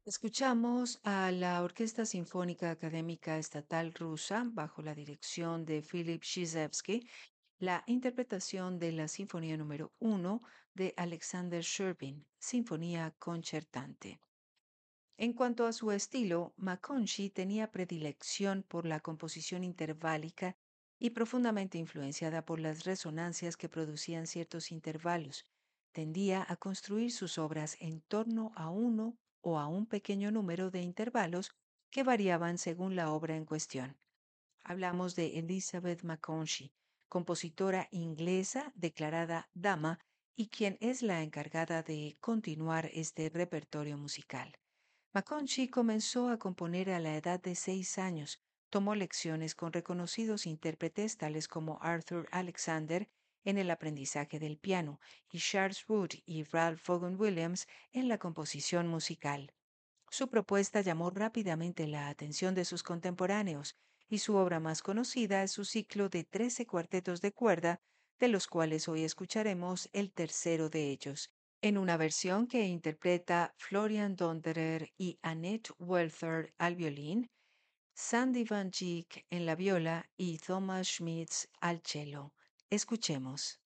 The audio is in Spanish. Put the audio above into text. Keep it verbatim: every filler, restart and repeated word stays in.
Escuchamos a la Orquesta Sinfónica Académica Estatal Rusa, bajo la dirección de Philip Shizevsky, la interpretación de la Sinfonía número uno de Alexander Sherbin, Sinfonía Concertante. En cuanto a su estilo, McConchy tenía predilección por la composición interválica y profundamente influenciada por las resonancias que producían ciertos intervalos. Tendía a construir sus obras en torno a uno o a un pequeño número de intervalos que variaban según la obra en cuestión. Hablamos de Elizabeth McConchy, compositora inglesa declarada dama y quien es la encargada de continuar este repertorio musical. McConchy comenzó a componer a la edad de seis años. Tomó lecciones con reconocidos intérpretes tales como Arthur Alexander en el aprendizaje del piano y Charles Wood y Ralph Vaughan Williams en la composición musical. Su propuesta llamó rápidamente la atención de sus contemporáneos y su obra más conocida es su ciclo de trece cuartetos de cuerda, de los cuales hoy escucharemos el tercero de ellos, en una versión que interpreta Florian Donderer y Annette Welther al violín, Sandy Van Geek en la viola y Thomas Schmitz al cello. Escuchemos.